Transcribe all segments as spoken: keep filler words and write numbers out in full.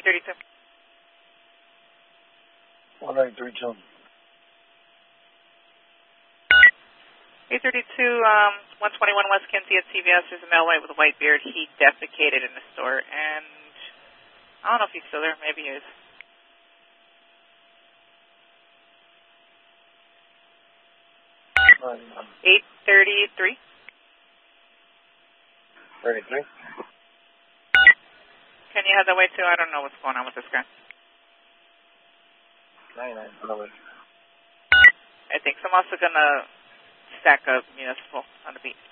thirty-two. one ninety-three, two. eight thirty-two, um, one twenty-one West Kinsey at C V S. There's a male white with a white beard. He defecated in the store, and I don't know if he's still there. Maybe he is. eight thirty-three. thirty-three. Can you head that way too? I don't know what's going on with this guy. ninety-nine, another. I think so. I'm also going to stack up municipal on the beat.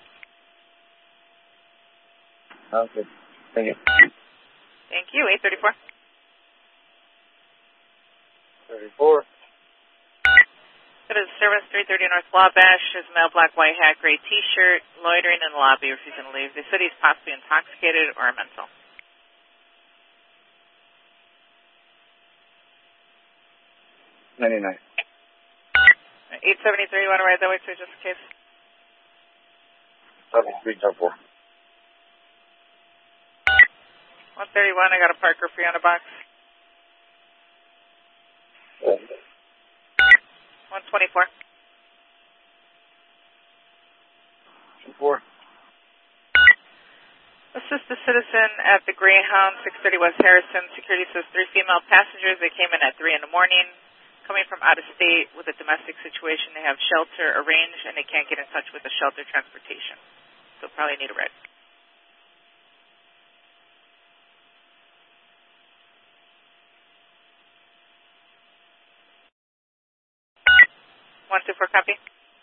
Okay. Thank you. Thank you. eight thirty-four. thirty-four. It is service three thirty North Wabash. His male black, white hat, gray T-shirt, loitering in the lobby, refusing to leave. They said he's possibly intoxicated or mental. ninety-nine. eight seventy-three, you want to ride that way too, just in case? seventy-three, ten four. one thirty-one, I got a Parker for you on the box. one twenty-four. four. Assist the citizen at the Greyhound, six thirty West Harrison. Security says three female passengers. They came in at three in the morning, coming from out of state with a domestic situation. They have shelter arranged, and they can't get in touch with the shelter transportation. So probably need a ride. one two four, copy.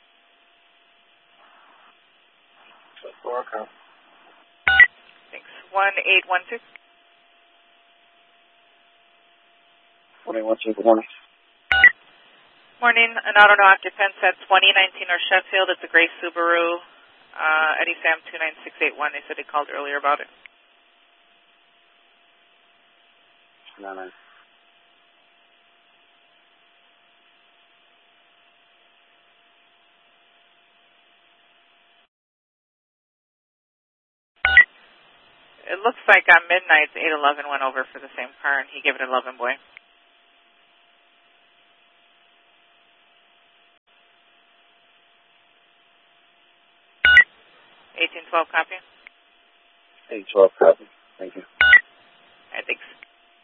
four, okay. Thanks. one eight one two. twenty-one, two, good morning. Morning. An auto no occupants at twenty nineteen or Sheffield. It's a gray Subaru. Uh, Eddie Sam two nine six eight one. They said they called earlier about it. No, no. It looks like on midnight, eight eleven went over for the same car, and he gave it an eleven boy. eighteen twelve, copy. eight twelve, copy. Thank you. I think so.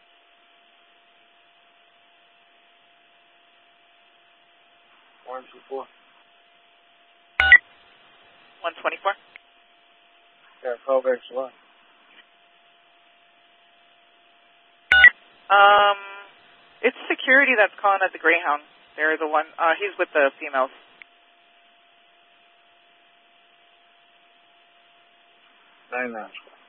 one two four. one twenty-four. Yeah, call back to one. Um, it's security that's calling at the Greyhound. They're the one, uh, he's with the females. nine nine.